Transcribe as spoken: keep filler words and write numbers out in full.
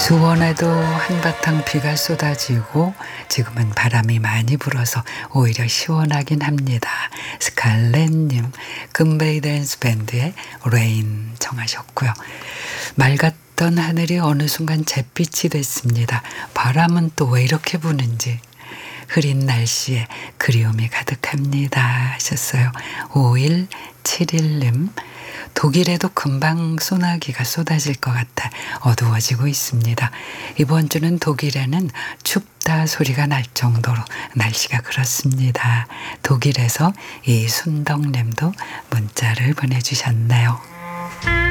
수원에도 한바탕 비가 쏟아지고 지금은 바람이 많이 불어서 오히려 시원하긴 합니다. 스칼렛님, 금베이 댄스 밴드의 레인 청하셨고요. 맑았던 하늘이 어느 순간 잿빛이 됐습니다. 바람은 또 왜 이렇게 부는지 흐린 날씨에 그리움이 가득합니다 하셨어요. 오일칠일님, 독일에도 금방 소나기가 쏟아질 것 같아 어두워지고 있습니다. 이번 주는 독일에는 춥다 소리가 날 정도로 날씨가 그렇습니다. 독일에서 이순덕님도 문자를 보내주셨네요.